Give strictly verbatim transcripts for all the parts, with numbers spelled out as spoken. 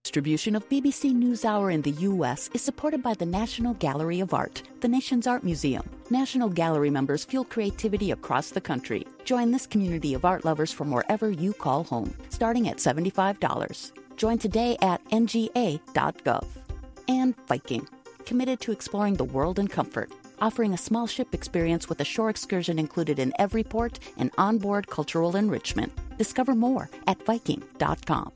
distribution of B B C NewsHour in the U S is supported by the National Gallery of Art, the nation's art museum. National Gallery members fuel creativity across the country. Join this community of art lovers from wherever you call home, starting at seventy-five dollars. Join today at N G A dot gov. And Viking, committed to exploring the world in comfort, offering a small ship experience with a shore excursion included in every port and onboard cultural enrichment. Discover more at Viking dot com.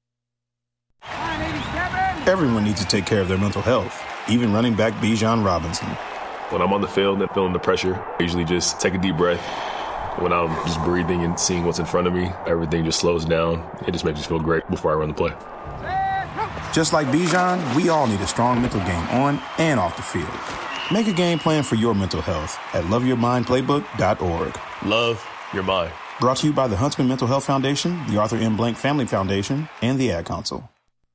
Everyone needs to take care of their mental health, even running back Bijan Robinson. When I'm on the field and feeling the pressure, I usually just take a deep breath. When I'm just breathing and seeing what's in front of me, everything just slows down. It just makes me feel great before I run the play. Just like Bijan, we all need a strong mental game on and off the field. Make a game plan for your mental health at love your mind playbook dot org. Love your mind. Brought to you by the Huntsman Mental Health Foundation, the Arthur M. Blank Family Foundation, and the Ad Council.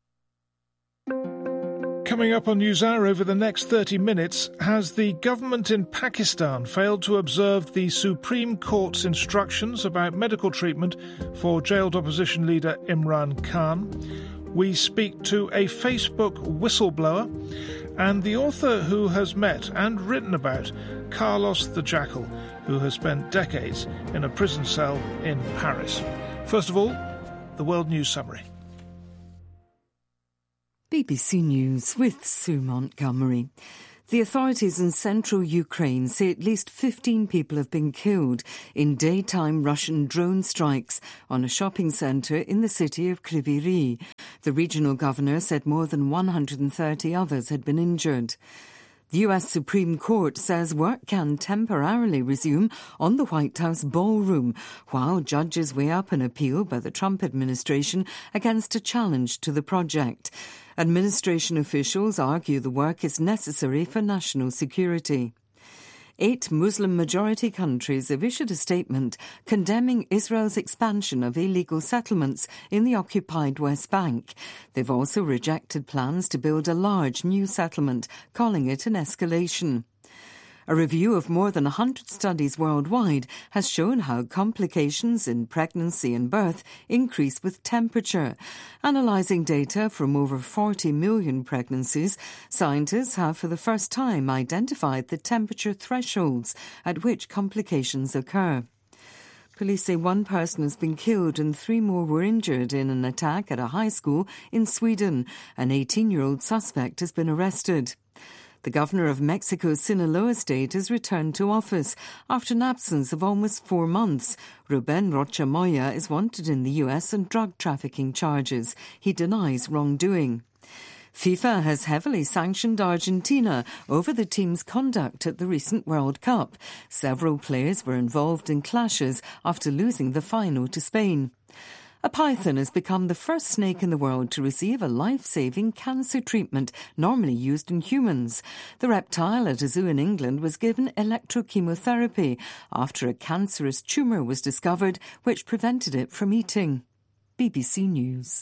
Coming up on NewsHour over the next thirty minutes, has the government in Pakistan failed to observe the Supreme Court's instructions about medical treatment for jailed opposition leader Imran Khan? We speak to a Facebook whistleblower and the author who has met and written about Carlos the Jackal, who has spent decades in a prison cell in Paris. First of all, the World News Summary. B B C News with Sue Montgomery. The authorities in central Ukraine say at least fifteen people have been killed in daytime Russian drone strikes on a shopping centre in the city of Kryvyi Rih. The regional governor said more than one hundred thirty others had been injured. The U S Supreme Court says work can temporarily resume on the White House ballroom while judges weigh up an appeal by the Trump administration against a challenge to the project. Administration officials argue the work is necessary for national security. Eight Muslim-majority countries have issued a statement condemning Israel's expansion of illegal settlements in the occupied West Bank. They've also rejected plans to build a large new settlement, calling it an escalation. A review of more than one hundred studies worldwide has shown how complications in pregnancy and birth increase with temperature. Analysing data from over forty million pregnancies, scientists have for the first time identified the temperature thresholds at which complications occur. Police say one person has been killed and three more were injured in an attack at a high school in Sweden. An eighteen-year-old suspect has been arrested. The governor of Mexico's Sinaloa state has returned to office after an absence of almost four months. Ruben Rocha Moya is wanted in the U S on drug trafficking charges. He denies wrongdoing. FIFA has heavily sanctioned Argentina over the team's conduct at the recent World Cup. Several players were involved in clashes after losing the final to Spain. A python has become the first snake in the world to receive a life-saving cancer treatment normally used in humans. The reptile at a zoo in England was given electrochemotherapy after a cancerous tumour was discovered which prevented it from eating. B B C News.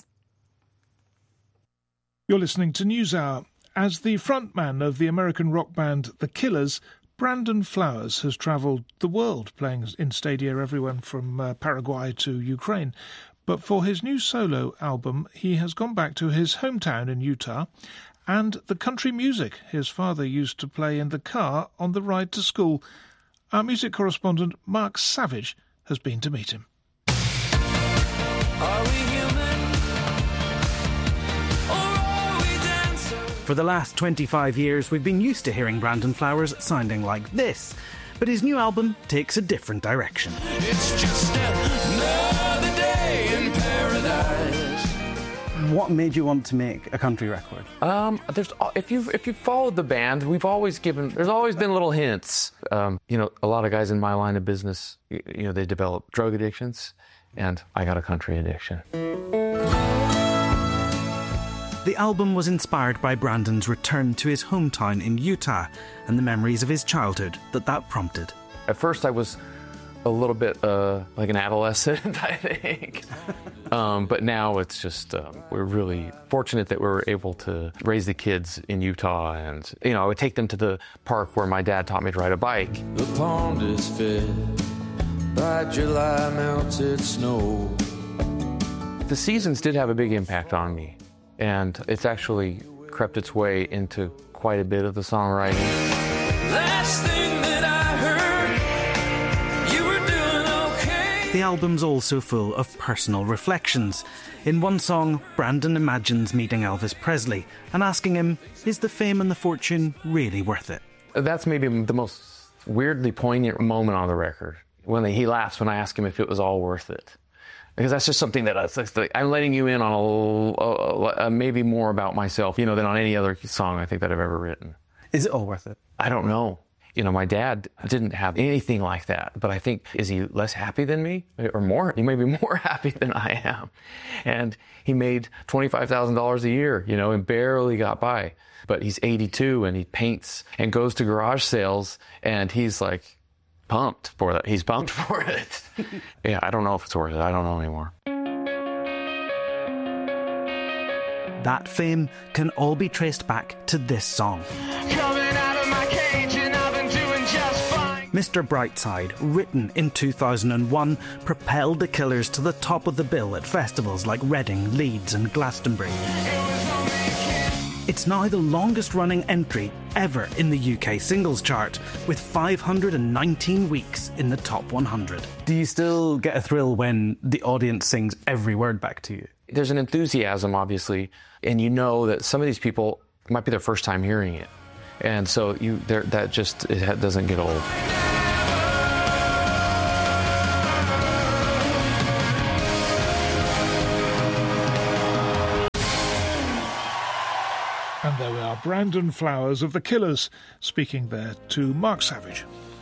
You're listening to NewsHour. As the frontman of the American rock band The Killers, Brandon Flowers has travelled the world, playing in stadia everywhere from uh, Paraguay to Ukraine. But for his new solo album, he has gone back to his hometown in Utah and the country music his father used to play in the car on the ride to school. Our music correspondent, Mark Savage, has been to meet him. Are we human? Or are we dancing? For the last twenty-five years, we've been used to hearing Brandon Flowers sounding like this. But his new album takes a different direction. It's just another day in paradise. What made you want to make a country record? Um, there's if you if you followed the band, we've always given. There's always been little hints. Um, you know, a lot of guys in my line of business, you, you know, they develop drug addictions, and I got a country addiction. The album was inspired by Brandon's return to his hometown in Utah and the memories of his childhood that that prompted. At first, I was a little bit uh, like an adolescent, I think. um, but now it's just, um, we're really fortunate that we were able to raise the kids in Utah. And, you know, I would take them to the park where my dad taught me to ride a bike. The pond is fed by July melted snow. The seasons did have a big impact on me. And it's actually crept its way into quite a bit of the songwriting. Last thing that I heard, you were doing okay. The album's also full of personal reflections. In one song, Brandon imagines meeting Elvis Presley and asking him, is the fame and the fortune really worth it? That's maybe the most weirdly poignant moment on the record, when he laughs when I ask him if it was all worth it. Because that's just something that I, I'm letting you in on a, a, a, maybe more about myself, you know, than on any other song I think that I've ever written. Is it all worth it? I don't know. You know, my dad didn't have anything like that, but I think, is he less happy than me? Or more? He may be more happy than I am. And he made twenty-five thousand dollars a year, you know, and barely got by. But he's eighty-two and he paints and goes to garage sales, and he's like pumped for that. He's pumped for it. Yeah, I don't know if it's worth it. I don't know anymore. That fame can all be traced back to this song. Coming out of my cage and I've been doing just fine. Mister Brightside, written in two thousand one, propelled the Killers to the top of the bill at festivals like Reading, Leeds and Glastonbury. It's now the longest-running entry ever in the U K singles chart, with five hundred nineteen weeks in the top one hundred. Do you still get a thrill when the audience sings every word back to you? There's an enthusiasm, obviously, and you know that some of these people it might be their first time hearing it. And so you that just it doesn't get old. And there we are, Brandon Flowers of the Killers, speaking there to Mark Savage.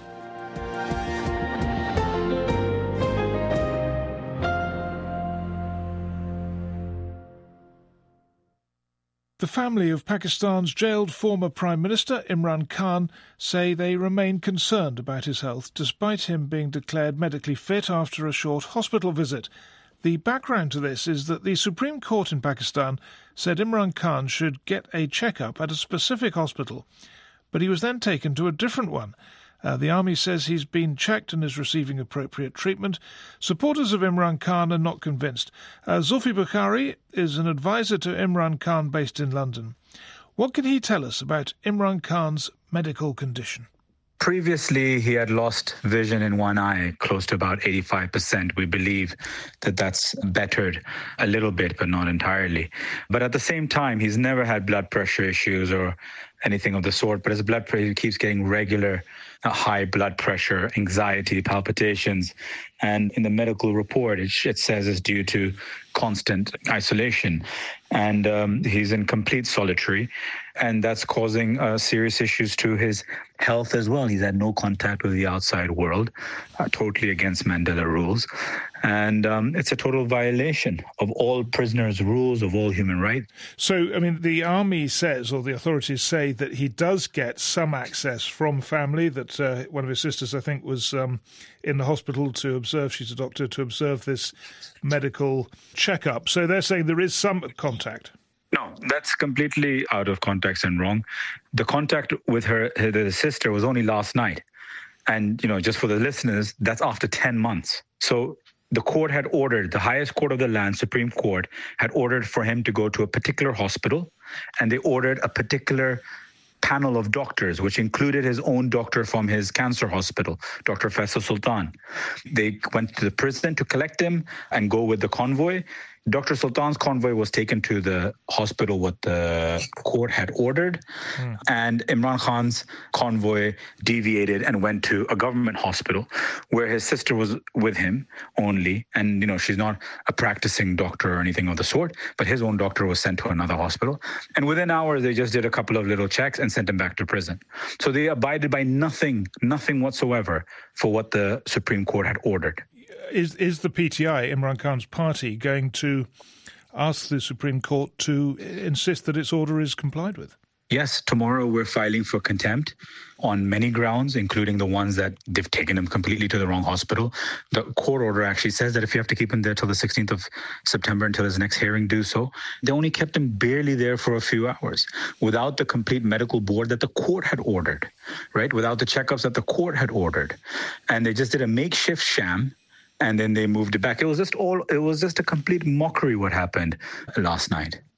The family of Pakistan's jailed former Prime Minister Imran Khan say they remain concerned about his health, despite him being declared medically fit after a short hospital visit. The background to this is that the Supreme Court in Pakistan said Imran Khan should get a checkup at a specific hospital, but he was then taken to a different one. Uh, the army says he's been checked and is receiving appropriate treatment. Supporters of Imran Khan are not convinced. Uh, Zulfi Bukhari is an advisor to Imran Khan based in London. What can he tell us about Imran Khan's medical condition? Previously, he had lost vision in one eye, close to about eighty-five percent. We believe that that's bettered a little bit, but not entirely. But at the same time, he's never had blood pressure issues or anything of the sort, but his blood pressure keeps getting regular, uh, high blood pressure, anxiety, palpitations. And in the medical report, it, it says it's due to constant isolation. And um, he's in complete solitary. And that's causing uh, serious issues to his health as well. He's had no contact with the outside world, uh, totally against Mandela rules. And um, it's a total violation of all prisoners' rules, of all human rights. So, I mean, the army says, or the authorities say, that he does get some access from family, that uh, one of his sisters, I think, was um, in the hospital to observe, she's a doctor, to observe this medical checkup. So they're saying there is some contact. No, that's completely out of context and wrong. The contact with her, her sister was only last night. And, you know, just for the listeners, that's after ten months. So the court had ordered, the highest court of the land, Supreme Court, had ordered for him to go to a particular hospital, and they ordered a particular panel of doctors, which included his own doctor from his cancer hospital, Doctor Faisal Sultan. They went to the prison to collect him and go with the convoy. Doctor Sultan's convoy was taken to the hospital what the court had ordered, mm. and Imran Khan's convoy deviated and went to a government hospital where his sister was with him only. And, you know, she's not a practicing doctor or anything of the sort, but his own doctor was sent to another hospital. And within hours, they just did a couple of little checks and sent him back to prison. So they abided by nothing, nothing whatsoever for what the Supreme Court had ordered. Is is the P T I, Imran Khan's party, going to ask the Supreme Court to insist that its order is complied with? Yes, tomorrow we're filing for contempt on many grounds, including the ones that they've taken him completely to the wrong hospital. The court order actually says that if you have to keep him there till the sixteenth of September until his next hearing, do so. They only kept him barely there for a few hours without the complete medical board that the court had ordered, right? Without the checkups that the court had ordered. And they just did a makeshift sham. And then they moved it back. It was just all, it was just a complete mockery what happened last night.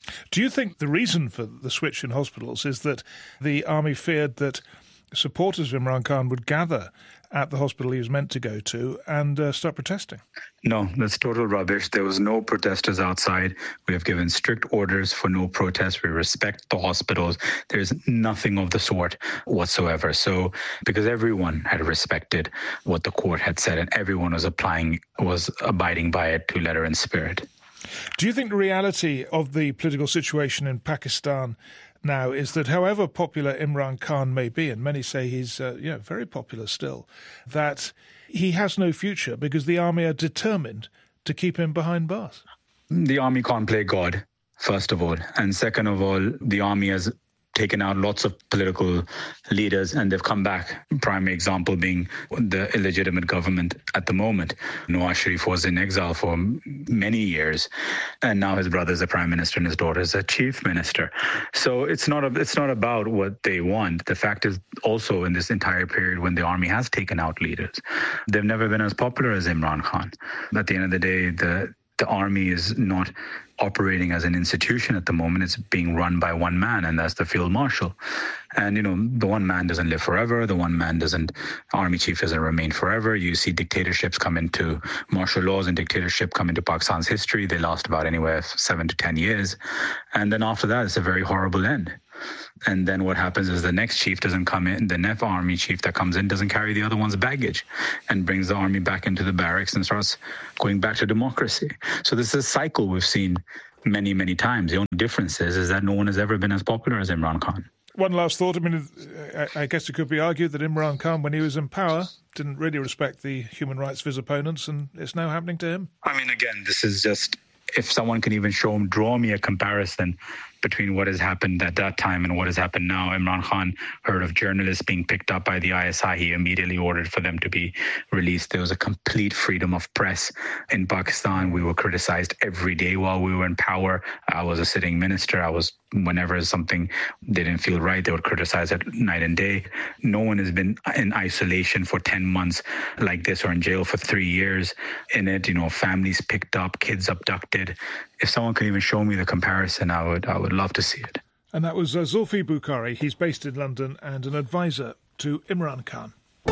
Do you think the reason for the switch in hospitals is that the army feared that supporters of Imran Khan would gather at the hospital he was meant to go to and uh, start protesting? No, that's total rubbish. There was no protesters outside. We have given strict orders for no protests. We respect the hospitals. There's nothing of the sort whatsoever. So because everyone had respected what the court had said and everyone was applying, was abiding by it to letter and spirit. Do you think the reality of the political situation in Pakistan now is that however popular Imran Khan may be, and many say he's uh, you know, very popular still, that he has no future because the army are determined to keep him behind bars? The army can't play God, first of all. And second of all, the army has taken out lots of political leaders and they've come back. Primary example being the illegitimate government at the moment. Nawaz Sharif was in exile for many years, and now his brother is the prime minister and his daughter is a chief minister. So it's not a, it's not about what they want. The fact is also in this entire period when the army has taken out leaders, they've never been as popular as Imran Khan. At the end of the day, the the army is not operating as an institution at the moment. It's being run by one man, and that's the field marshal. And, you know, the one man doesn't live forever. The one man doesn't, army chief doesn't remain forever. You see dictatorships come into, martial laws and dictatorship come into Pakistan's history. They last about anywhere seven to ten years. And then after that, it's a very horrible end. And then what happens is the next chief doesn't come in, the next army chief that comes in doesn't carry the other one's baggage and brings the army back into the barracks and starts going back to democracy. So this is a cycle we've seen many, many times. The only difference is, is that no one has ever been as popular as Imran Khan. One last thought. I mean, I guess it could be argued that Imran Khan, when he was in power, didn't really respect the human rights of his opponents, and it's now happening to him. I mean, again, this is just, if someone can even show, draw me a comparison between what has happened at that time and what has happened now. Imran Khan heard of journalists being picked up by the I S I. He immediately ordered for them to be released. There was a complete freedom of press in Pakistan. We were criticized every day while we were in power. I was a sitting minister. I was, whenever something they didn't feel right, they would criticize it night and day. No one has been in isolation for ten months like this, or in jail for three years in it. You know, families picked up, kids abducted. If someone could even show me the comparison, I would I would love to see it. And that was uh, Zulfi Bukhari. He's based in London and an advisor to Imran Khan.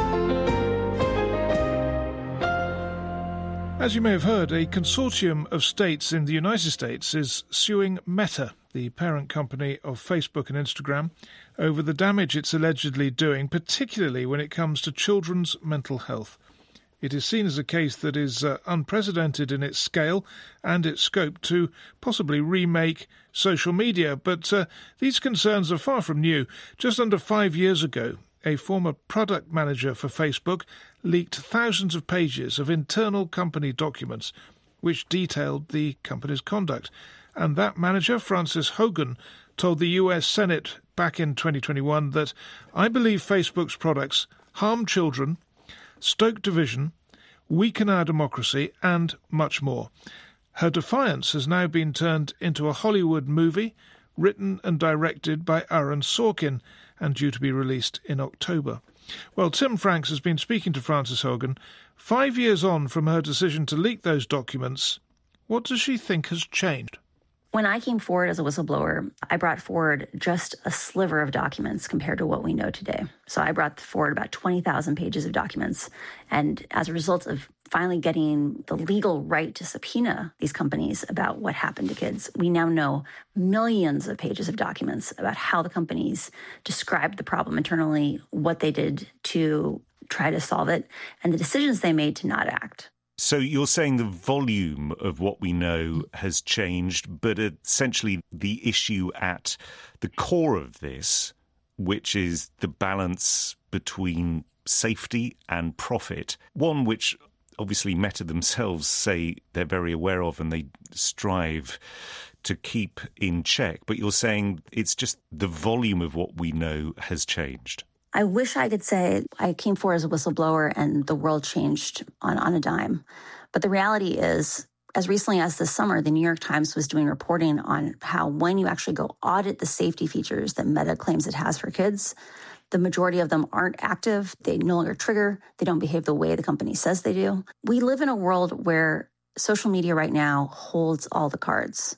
As you may have heard, a consortium of states in the United States is suing Meta, the parent company of Facebook and Instagram, over the damage it's allegedly doing, particularly when it comes to children's mental health. It is seen as a case that is uh, unprecedented in its scale and its scope to possibly remake social media. But uh, these concerns are far from new. Just under five years ago, a former product manager for Facebook leaked thousands of pages of internal company documents which detailed the company's conduct. And that manager, Frances Haugen, told the U S Senate back in twenty twenty-one that, "I believe Facebook's products harm children, stoke division, weaken our democracy, and much more." Her defiance has now been turned into a Hollywood movie, written and directed by Aaron Sorkin, and due to be released in October. Well, Tim Franks has been speaking to Frances Haugen. Five years on from her decision to leak those documents, what does she think has changed? When I came forward as a whistleblower, I brought forward just a sliver of documents compared to what we know today. So I brought forward about twenty thousand pages of documents. And as a result of finally getting the legal right to subpoena these companies about what happened to kids, we now know millions of pages of documents about how the companies described the problem internally, what they did to try to solve it, and the decisions they made to not act. So you're saying the volume of what we know has changed, but essentially the issue at the core of this, which is the balance between safety and profit, one which obviously Meta themselves say they're very aware of and they strive to keep in check. But you're saying it's just the volume of what we know has changed. I wish I could say I came forward as a whistleblower and the world changed on, on a dime. But the reality is, as recently as this summer, the New York Times was doing reporting on how when you actually go audit the safety features that Meta claims it has for kids, the majority of them aren't active. They no longer trigger. They don't behave the way the company says they do. We live in a world where social media right now holds all the cards.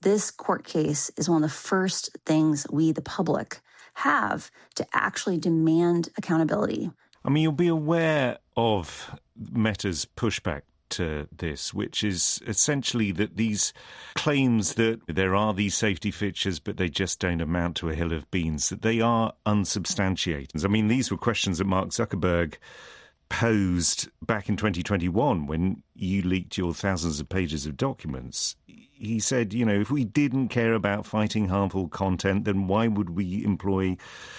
This court case is one of the first things we, the public, have to actually demand accountability. I mean, you'll be aware of Meta's pushback to this, which is essentially that these claims that there are these safety features, but they just don't amount to a hill of beans, that they are unsubstantiated. I mean, these were questions that Mark Zuckerberg posed back in twenty twenty-one when you leaked your thousands of pages of documents. He said, you know, if we didn't care about fighting harmful content, then why would we employ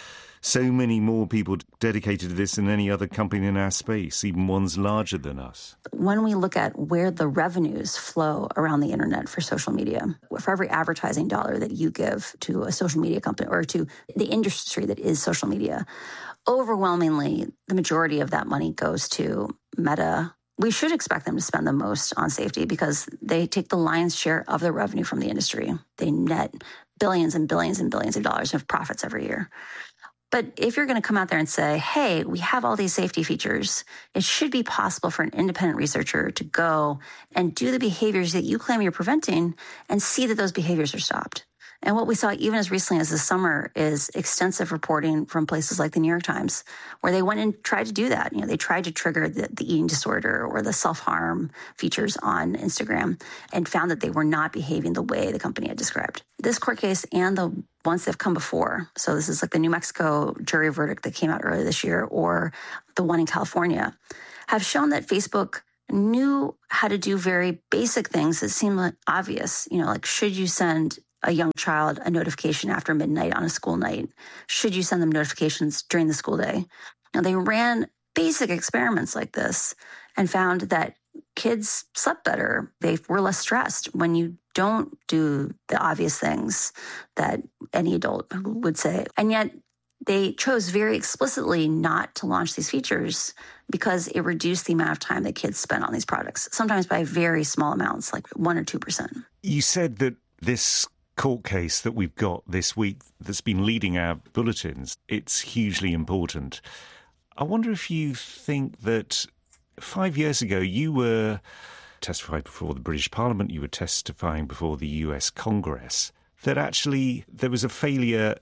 so many more people dedicated to this than any other company in our space, even ones larger than us? When we look at where the revenues flow around the internet for social media, for every advertising dollar that you give to a social media company or to the industry that is social media, overwhelmingly, the majority of that money goes to Meta. We should expect them to spend the most on safety because they take the lion's share of the revenue from the industry. They net billions and billions and billions of dollars of profits every year. But if you're going to come out there and say, hey, we have all these safety features, it should be possible for an independent researcher to go and do the behaviors that you claim you're preventing and see that those behaviors are stopped. And what we saw even as recently as this summer is extensive reporting from places like the New York Times, where they went and tried to do that. You know, they tried to trigger the, the eating disorder or the self-harm features on Instagram and found that they were not behaving the way the company had described. This court case and the ones that have come before, so this is like the New Mexico jury verdict that came out earlier this year or the one in California, have shown that Facebook knew how to do very basic things that seem like obvious. You know, like should you send a young child a notification after midnight on a school night? Should you send them notifications during the school day? Now, they ran basic experiments like this and found that kids slept better. They were less stressed when you don't do the obvious things that any adult would say. And yet they chose very explicitly not to launch these features because it reduced the amount of time that kids spent on these products, sometimes by very small amounts, like one or two percent. You said that this court case that we've got this week that's been leading our bulletins, it's hugely important. I wonder if you think that five years ago you were testifying before the British Parliament, you were testifying before the U S Congress, that actually there was a failure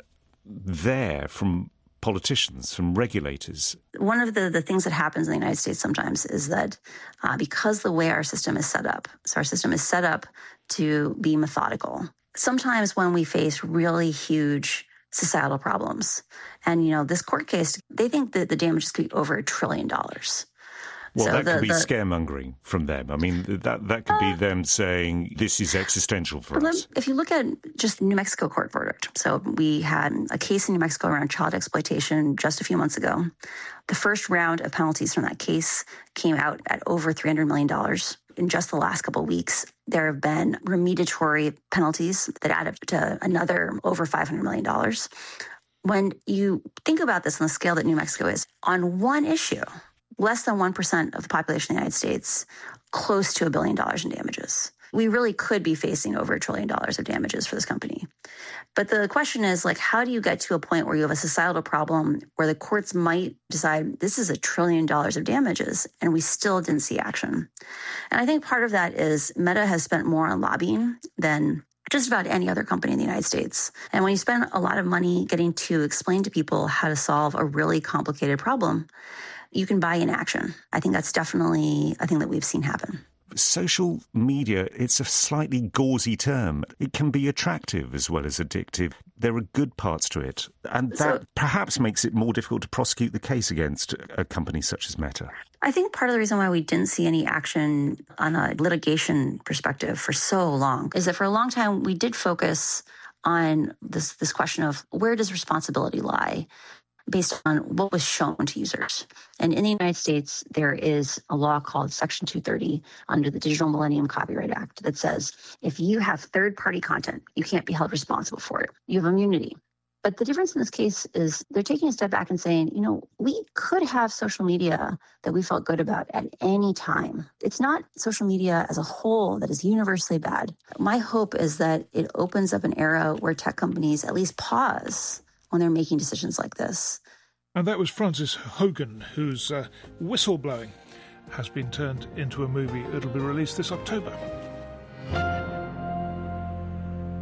there from politicians, from regulators. One of the, the things that happens in the United States sometimes is that uh, because the way our system is set up, so our system is set up to be methodical. Sometimes when we face really huge societal problems, and, you know, this court case, they think that the damages could be over a trillion dollars. Well, so that the, could be the, scaremongering from them. I mean, that that could uh, be them saying this is existential for us. If you look at just New Mexico court verdict, so we had a case in New Mexico around child exploitation just a few months ago. The first round of penalties from that case came out at over three hundred million dollars. In just the last couple of weeks, there have been remediatory penalties that add up to another over five hundred million dollars. When you think about this on the scale that New Mexico is, on one issue, less than one percent of the population of the United States, close to a billion dollars in damages. We really could be facing over a trillion dollars of damages for this company. But the question is, like, how do you get to a point where you have a societal problem where the courts might decide this is a trillion dollars of damages, and we still didn't see action? And I think part of that is Meta has spent more on lobbying than just about any other company in the United States. And when you spend a lot of money getting to explain to people how to solve a really complicated problem, you can buy inaction. I think that's definitely a thing that we've seen happen. Social media, it's a slightly gauzy term. It can be attractive as well as addictive. There are good parts to it. And that so, perhaps makes it more difficult to prosecute the case against a company such as Meta. I think part of the reason why we didn't see any action on a litigation perspective for so long is that for a long time we did focus on this, this question of where does responsibility lie based on what was shown to users. And in the United States, there is a law called Section two thirty under the Digital Millennium Copyright Act that says if you have third-party content, you can't be held responsible for it. You have immunity. But the difference in this case is they're taking a step back and saying, you know, we could have social media that we felt good about at any time. It's not social media as a whole that is universally bad. My hope is that it opens up an era where tech companies at least pause when they're making decisions like this. And that was Frances Hogan, whose uh, Whistleblowing has been turned into a movie. It'll be released this October.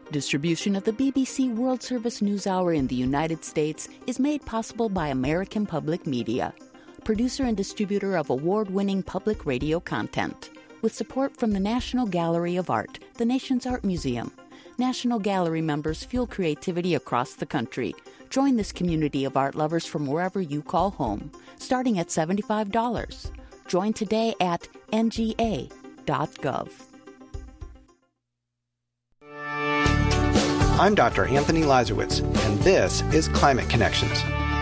Distribution of the B B C World Service NewsHour in the United States is made possible by American Public Media, producer and distributor of award-winning public radio content, with support from the National Gallery of Art, the nation's art museum. National Gallery members fuel creativity across the country. Join this community of art lovers from wherever you call home, starting at seventy-five dollars. Join today at N G A dot gov. I'm Doctor Anthony Lazarowitz, and this is Climate Connections.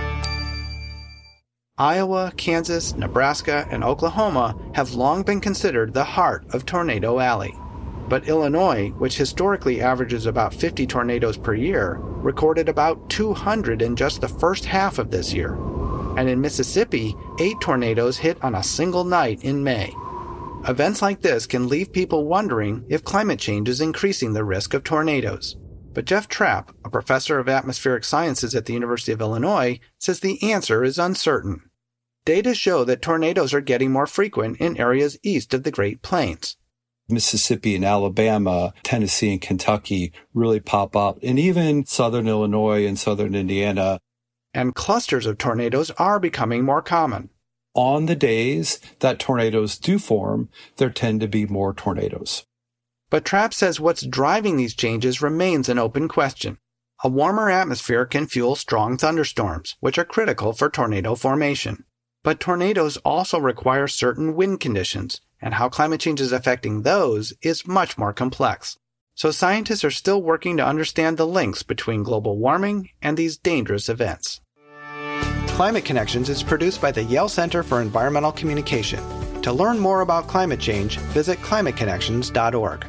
Iowa, Kansas, Nebraska, and Oklahoma have long been considered the heart of Tornado Alley. But Illinois, which historically averages about fifty tornadoes per year, recorded about two hundred in just the first half of this year. And in Mississippi, eight tornadoes hit on a single night in May. Events like this can leave people wondering if climate change is increasing the risk of tornadoes. But Jeff Trapp, a professor of atmospheric sciences at the University of Illinois, says the answer is uncertain. Data show that tornadoes are getting more frequent in areas east of the Great Plains. Mississippi and Alabama, Tennessee and Kentucky really pop up, and even southern Illinois and southern Indiana. And clusters of tornadoes are becoming more common. On the days that tornadoes do form, there tend to be more tornadoes. But Trapp says what's driving these changes remains an open question. A warmer atmosphere can fuel strong thunderstorms, which are critical for tornado formation. But tornadoes also require certain wind conditions, and how climate change is affecting those is much more complex. So scientists are still working to understand the links between global warming and these dangerous events. Climate Connections is produced by the Yale Center for Environmental Communication. To learn more about climate change, visit climate connections dot org.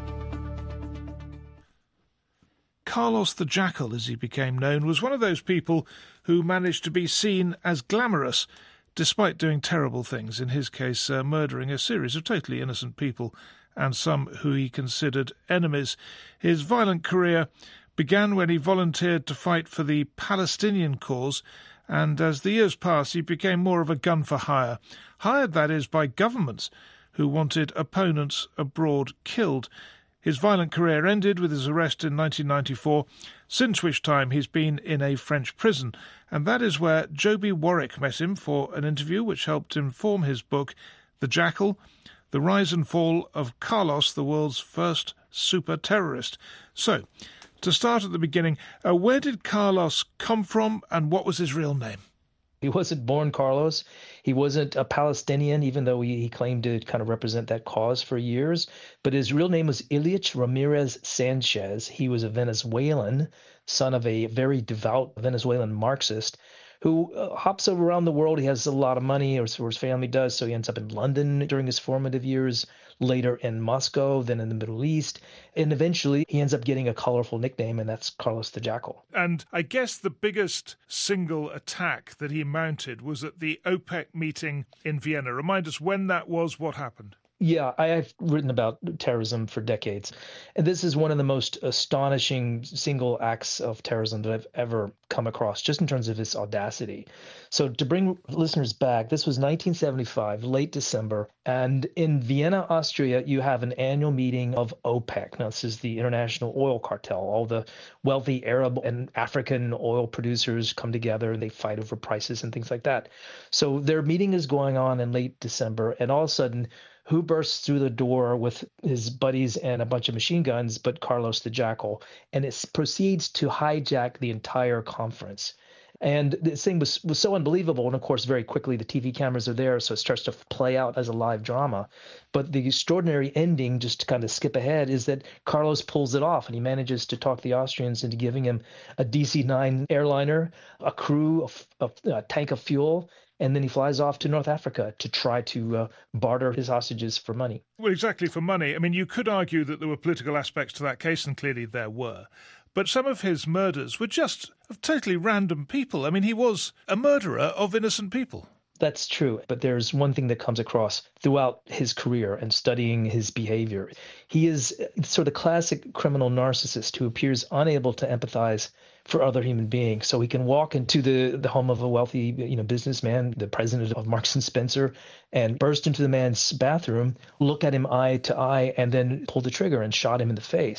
Carlos the Jackal, as he became known, was one of those people who managed to be seen as glamorous despite doing terrible things, in his case uh, murdering a series of totally innocent people and some who he considered enemies. His violent career began when he volunteered to fight for the Palestinian cause, and as the years passed he became more of a gun for hire, hired, that is, by governments who wanted opponents abroad killed. His violent career ended with his arrest in nineteen ninety-four, since which time he's been in a French prison, and that is where Joby Warwick met him for an interview which helped inform his book, The Jackal, The Rise and Fall of Carlos, the world's first super-terrorist. So, to start at the beginning, uh, where did Carlos come from and what was his real name? He wasn't born Carlos. He wasn't a Palestinian, even though he, he claimed to kind of represent that cause for years. But his real name was Ilich Ramirez Sanchez. He was a Venezuelan, son of a very devout Venezuelan Marxist who uh, hops around the world. He has a lot of money, or so his family does, so he ends up in London during his formative years, later in Moscow, then in the Middle East, and eventually he ends up getting a colorful nickname, and that's Carlos the Jackal. And I guess the biggest single attack that he mounted was at the OPEC meeting in Vienna. Remind us when that was, what happened. Yeah, I have written about terrorism for decades, and this is one of the most astonishing single acts of terrorism that I've ever come across, just in terms of its audacity. So to bring listeners back, this was nineteen seventy-five, late December, and in Vienna, Austria, you have an annual meeting of OPEC. Now, this is the International Oil Cartel. All the wealthy Arab and African oil producers come together, and they fight over prices and things like that. So their meeting is going on in late December, and all of a sudden, who bursts through the door with his buddies and a bunch of machine guns but Carlos the Jackal, and it proceeds to hijack the entire conference. And this thing was, was so unbelievable, and of course very quickly the T V cameras are there, so it starts to play out as a live drama. But the extraordinary ending, just to kind of skip ahead, is that Carlos pulls it off, and he manages to talk the Austrians into giving him a D C nine airliner, a crew, a, a, a tank of fuel, and then he flies off to North Africa to try to uh, barter his hostages for money. Well, exactly, for money. I mean, you could argue that there were political aspects to that case, and clearly there were. But some of his murders were just of totally random people. I mean, he was a murderer of innocent people. That's true. But there's one thing that comes across throughout his career and studying his behavior. He is sort of the classic criminal narcissist who appears unable to empathize for other human beings. So he can walk into the, the home of a wealthy, you know, businessman, the president of Marks and Spencer, and burst into the man's bathroom, look at him eye to eye, and then pull the trigger and shot him in the face.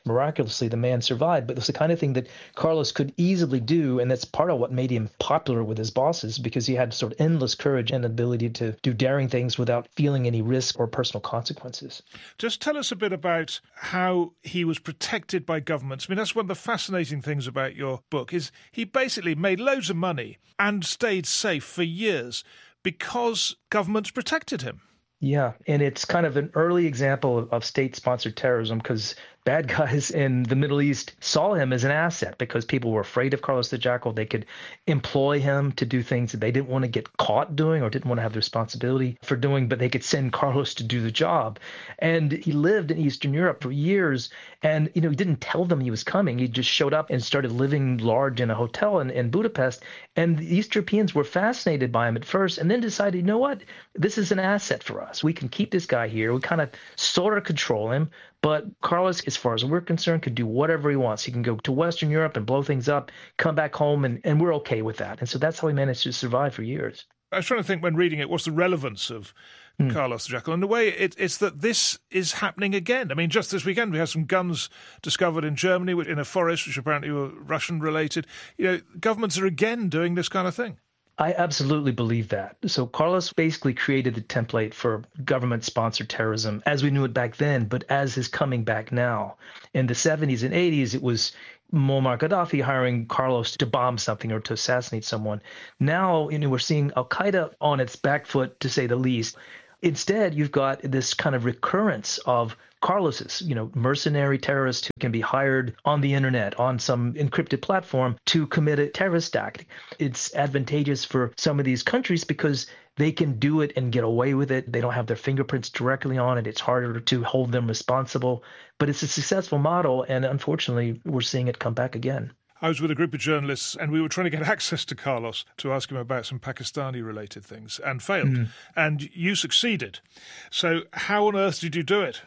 Miraculously, the man survived, but it was the kind of thing that Carlos could easily do, and that's part of what made him popular with his bosses, because he had sort of endless courage and ability to do daring things without feeling any risk or personal consequences. Just tell us a bit about how he was protected by governments. I mean, that's one of the fascinating things about your book, is he basically made loads of money and stayed safe for years because governments protected him. Yeah, and it's kind of an early example of, of state-sponsored terrorism, because bad guys in the Middle East saw him as an asset because people were afraid of Carlos the Jackal. They could employ him to do things that they didn't want to get caught doing or didn't want to have the responsibility for doing, but they could send Carlos to do the job. And he lived in Eastern Europe for years, and you know he didn't tell them he was coming. He just showed up and started living large in a hotel in, in Budapest. And the East Europeans were fascinated by him at first, and then decided, you know what, this is an asset for us. We can keep this guy here. We kind of sort of control him. But Carlos, as far as we're concerned, could do whatever he wants. He can go to Western Europe and blow things up, come back home, and, and we're okay with that. And so that's how he managed to survive for years. I was trying to think when reading it, what's the relevance of mm. Carlos the Jackal? In a way, it, it's that this is happening again. I mean, just this weekend, we had some guns discovered in Germany in a forest, which apparently were Russian-related. You know, governments are again doing this kind of thing. I absolutely believe that. So Carlos basically created the template for government-sponsored terrorism as we knew it back then, but as is coming back now. In the seventies and eighties, it was Muammar Gaddafi hiring Carlos to bomb something or to assassinate someone. Now, you know, we're seeing Al-Qaeda on its back foot, to say the least. Instead, you've got this kind of recurrence of Carlos's, you know, mercenary terrorists who can be hired on the internet, on some encrypted platform to commit a terrorist act. It's advantageous for some of these countries because they can do it and get away with it. They don't have their fingerprints directly on it. It's harder to hold them responsible. But it's a successful model, and unfortunately, we're seeing it come back again. I was with a group of journalists and we were trying to get access to Carlos to ask him about some Pakistani-related things and failed. Mm. And you succeeded. So how on earth did you do it?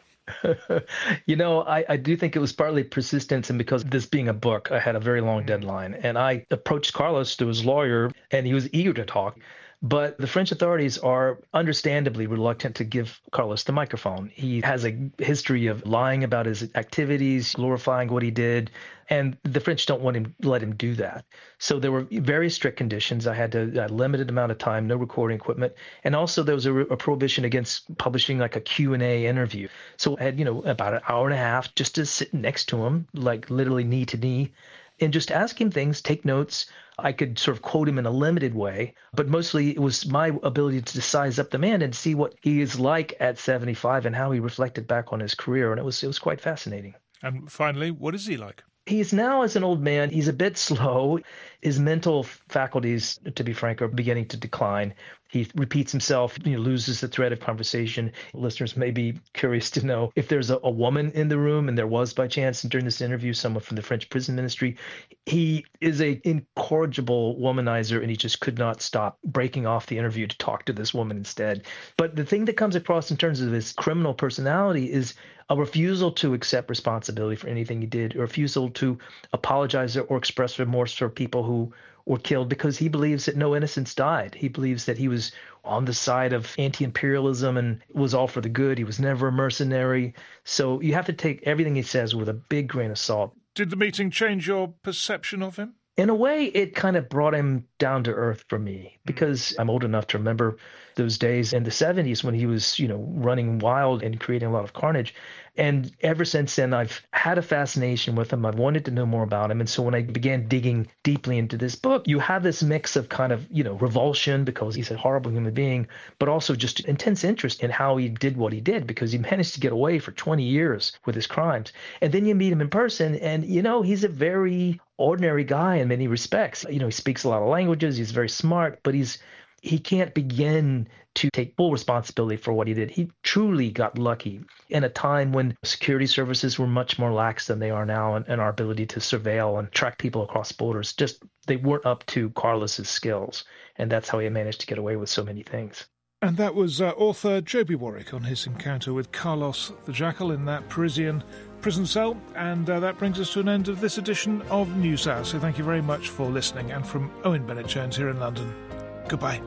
You know, I, I do think it was partly persistence, and because this being a book, I had a very long deadline. And I approached Carlos to his lawyer, and he was eager to talk. But the French authorities are understandably reluctant to give Carlos the microphone. He has a history of lying about his activities, glorifying what he did, and the French don't want him let him do that. So there were very strict conditions. I had to, a limited amount of time, no recording equipment, and also there was a, a prohibition against publishing like a Q and A interview. So I had, you know, about an hour and a half just to sit next to him, like literally knee to knee, and just ask him things, take notes. I could sort of quote him in a limited way, but mostly it was my ability to size up the man and see what he is like at seventy-five and how he reflected back on his career. And it was it was quite fascinating. And finally, what is he like? He's now, as an old man, he's a bit slow. His mental faculties, to be frank, are beginning to decline. He repeats himself, you know, loses the thread of conversation. Listeners may be curious to know if there's a, a woman in the room, and there was by chance during this interview, someone from the French prison ministry. He is an incorrigible womanizer, and he just could not stop breaking off the interview to talk to this woman instead. But the thing that comes across in terms of his criminal personality is a refusal to accept responsibility for anything he did, a refusal to apologize or express remorse for people who were killed, because he believes that no innocents died. He believes that he was on the side of anti-imperialism and was all for the good. He was never a mercenary. So you have to take everything he says with a big grain of salt. Did the meeting change your perception of him? In a way, it kind of brought him down to earth for me, because I'm old enough to remember those days in the seventies when he was, you know, running wild and creating a lot of carnage. And ever since then, I've had a fascination with him. I've wanted to know more about him. And so when I began digging deeply into this book, you have this mix of kind of, you know, revulsion because he's a horrible human being, but also just intense interest in how he did what he did, because he managed to get away for twenty years with his crimes. And then you meet him in person and, you know, he's a very ordinary guy in many respects. You know, he speaks a lot of languages. He's very smart, but he's he can't begin to take full responsibility for what he did. He truly got lucky in a time when security services were much more lax than they are now, and, and our ability to surveil and track people across borders, just they weren't up to Carlos's skills. And that's how he managed to get away with so many things. And that was uh, author Joby Warwick on his encounter with Carlos the Jackal in that Parisian prison cell. And uh, that brings us to an end of this edition of NewsHour. So thank you very much for listening. And from Owen Bennett-Jones here in London, goodbye.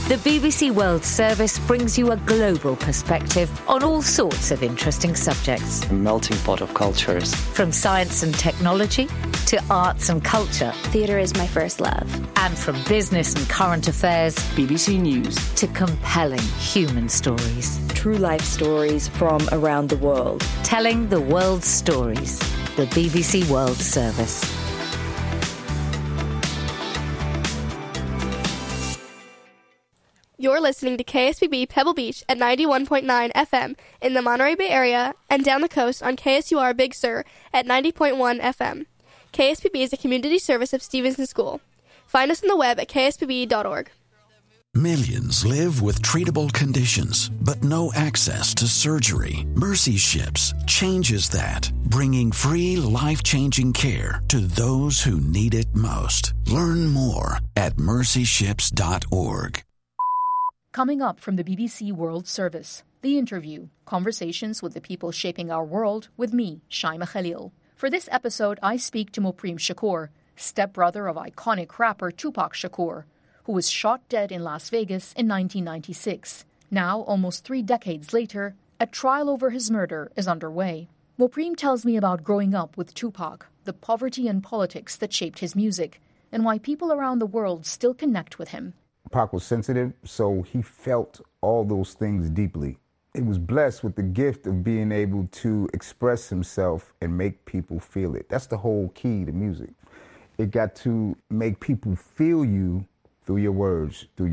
The B B C World Service brings you a global perspective on all sorts of interesting subjects. A melting pot of cultures. From science and technology to arts and culture. Theatre is my first love. And from business and current affairs. B B C News. To compelling human stories. True life stories from around the world. Telling the world's stories. The B B C World Service. You're listening to K S B B Pebble Beach at ninety-one point nine F M in the Monterey Bay Area and down the coast on K S U R Big Sur at ninety point one F M. K S B B is a community service of Stevenson School. Find us on the web at k s b b dot org. Millions live with treatable conditions, but no access to surgery. Mercy Ships changes that, bringing free, life-changing care to those who need it most. Learn more at mercy ships dot org. Coming up from the B B C World Service, The Interview, conversations with the people shaping our world with me, Shaima Khalil. For this episode, I speak to Mopreme Shakur, stepbrother of iconic rapper Tupac Shakur, who was shot dead in Las Vegas in nineteen ninety-six. Now, almost three decades later, a trial over his murder is underway. Mopreme tells me about growing up with Tupac, the poverty and politics that shaped his music, and why people around the world still connect with him. Pac was sensitive, so he felt all those things deeply. He was blessed with the gift of being able to express himself and make people feel it. That's the whole key to music. It got to make people feel you through your words, through